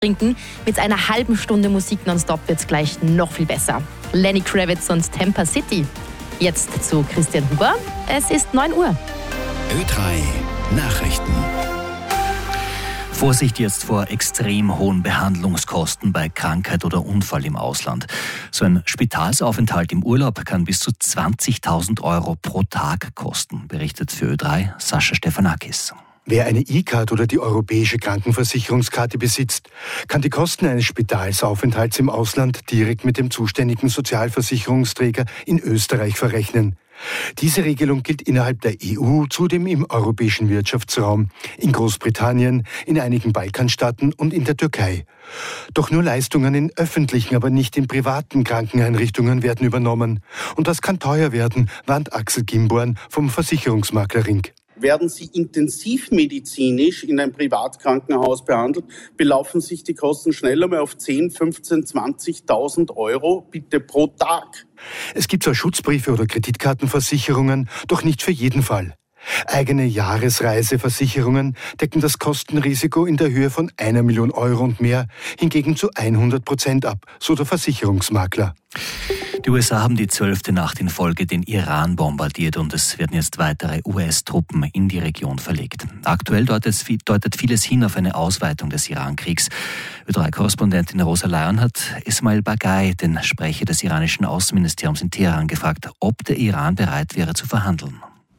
trinken. Mit einer halben Stunde Musik nonstop wird's gleich noch viel besser. Lenny Kravitz und Tampa City. Jetzt zu Christian Huber. Es ist 9 Uhr. Ö3 Nachrichten. Vorsicht jetzt vor extrem hohen Behandlungskosten bei Krankheit oder Unfall im Ausland. So ein Spitalsaufenthalt im Urlaub kann bis zu 20.000 Euro pro Tag kosten, berichtet für Ö3 Sascha Stefanakis. Wer eine E-Card oder die europäische Krankenversicherungskarte besitzt, kann die Kosten eines Spitalsaufenthalts im Ausland direkt mit dem zuständigen Sozialversicherungsträger in Österreich verrechnen. Diese Regelung gilt innerhalb der EU, zudem im europäischen Wirtschaftsraum, in Großbritannien, in einigen Balkanstaaten und in der Türkei. Doch nur Leistungen in öffentlichen, aber nicht in privaten Krankeneinrichtungen werden übernommen. Und das kann teuer werden, warnt Axel Gimborn vom Versicherungsmakler Ring. Werden Sie intensivmedizinisch in ein Privatkrankenhaus behandelt, belaufen sich die Kosten schnell einmal auf 10, 15, 20.000 Euro, bitte pro Tag. Es gibt zwar Schutzbriefe oder Kreditkartenversicherungen, doch nicht für jeden Fall. Eigene Jahresreiseversicherungen decken das Kostenrisiko in der Höhe von 1 Million Euro und mehr, hingegen zu 100% ab, so der Versicherungsmakler. Die USA haben die 12. Nacht in Folge den Iran bombardiert und es werden jetzt weitere US-Truppen in die Region verlegt. Aktuell deutet vieles hin auf eine Ausweitung des Iran-Kriegs. Ö3-Korrespondentin Rosa Leon hat Ismail Baghai, den Sprecher des iranischen Außenministeriums in Teheran, gefragt, ob der Iran bereit wäre zu verhandeln.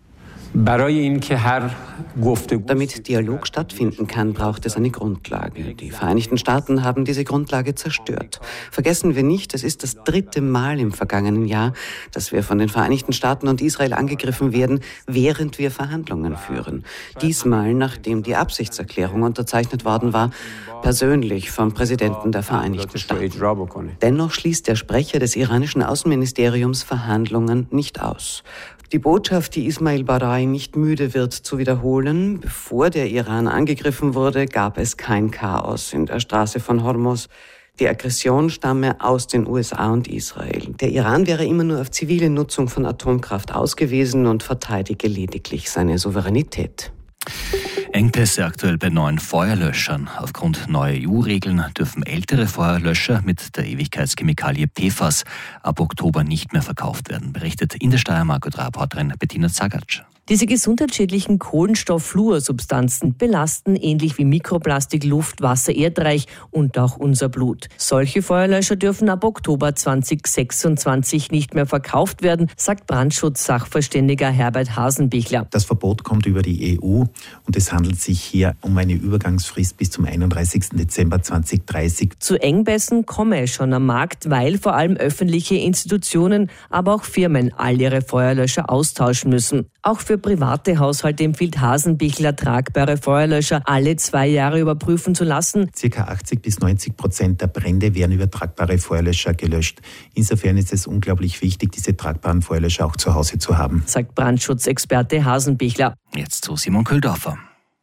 Damit Dialog stattfinden kann, braucht es eine Grundlage. Die Vereinigten Staaten haben diese Grundlage zerstört. Vergessen wir nicht, es ist das 3. Mal im vergangenen Jahr, dass wir von den Vereinigten Staaten und Israel angegriffen werden, während wir Verhandlungen führen. Diesmal, nachdem die Absichtserklärung unterzeichnet worden war, persönlich vom Präsidenten der Vereinigten Staaten. Dennoch schließt der Sprecher des iranischen Außenministeriums Verhandlungen nicht aus. Die Botschaft, die Ismail Baghai nicht müde wird zu wiederholen: Bevor der Iran angegriffen wurde, gab es kein Chaos in der Straße von Hormuz. Die Aggression stamme aus den USA und Israel. Der Iran wäre immer nur auf zivile Nutzung von Atomkraft ausgewiesen und verteidige lediglich seine Souveränität. Engpässe aktuell bei neuen Feuerlöschern. Aufgrund neuer EU-Regeln dürfen ältere Feuerlöscher mit der Ewigkeitschemikalie PFAS ab Oktober nicht mehr verkauft werden, berichtet in der Steiermark Reporterin Bettina Zagatsch. Diese gesundheitsschädlichen Kohlenstoff-Fluorsubstanzen belasten ähnlich wie Mikroplastik Luft, Wasser, Erdreich und auch unser Blut. Solche Feuerlöscher dürfen ab Oktober 2026 nicht mehr verkauft werden, sagt Brandschutz-Sachverständiger Herbert Hasenbichler. Das Verbot kommt über die EU und es handelt sich hier um eine Übergangsfrist bis zum 31. Dezember 2030. Zu Engpässen komme es schon am Markt, weil vor allem öffentliche Institutionen, aber auch Firmen all ihre Feuerlöscher austauschen müssen. Auch für private Haushalte empfiehlt Hasenbichler, tragbare Feuerlöscher alle 2 Jahre überprüfen zu lassen. Circa 80-90% der Brände werden über tragbare Feuerlöscher gelöscht. Insofern ist es unglaublich wichtig, diese tragbaren Feuerlöscher auch zu Hause zu haben, sagt Brandschutzexperte Hasenbichler. Jetzt zu Simon Köhldorfer.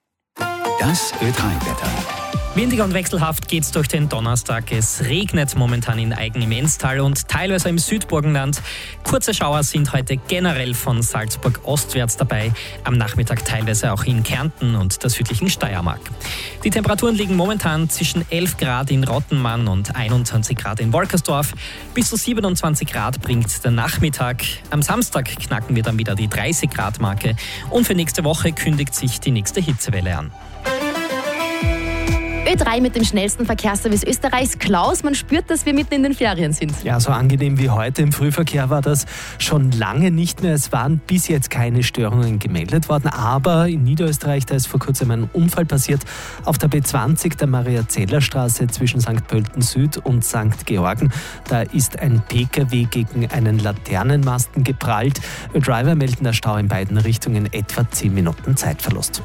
Das Ö3-Wetter. Windig und wechselhaft geht's durch den Donnerstag. Es regnet momentan in Aigen im Enztal und teilweise im Südburgenland. Kurze Schauer sind heute generell von Salzburg ostwärts dabei. Am Nachmittag teilweise auch in Kärnten und der südlichen Steiermark. Die Temperaturen liegen momentan zwischen 11 Grad in Rottenmann und 21 Grad in Wolkersdorf. Bis zu 27 Grad bringt der Nachmittag. Am Samstag knacken wir dann wieder die 30 Grad Marke. Und für nächste Woche kündigt sich die nächste Hitzewelle an. Ö3 mit dem schnellsten Verkehrsservice Österreichs. Klaus, man spürt, dass wir mitten in den Ferien sind. Ja, so angenehm wie heute im Frühverkehr war das schon lange nicht mehr. Es waren bis jetzt keine Störungen gemeldet worden, aber in Niederösterreich, da ist vor kurzem ein Unfall passiert. Auf der B20, der Maria-Zeller-Straße zwischen St. Pölten Süd und St. Georgen, da ist ein Pkw gegen einen Laternenmasten geprallt. Driver melden der Stau in beiden Richtungen, etwa 10 Minuten Zeitverlust.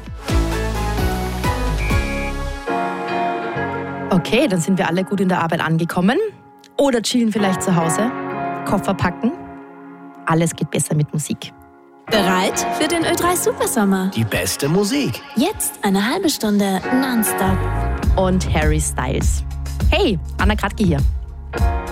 Okay, dann sind wir alle gut in der Arbeit angekommen. Oder chillen vielleicht zu Hause. Koffer packen. Alles geht besser mit Musik. Bereit für den Ö3 Supersommer? Die beste Musik. Jetzt eine halbe Stunde nonstop. Und Harry Styles. Hey, Anna Kratke hier.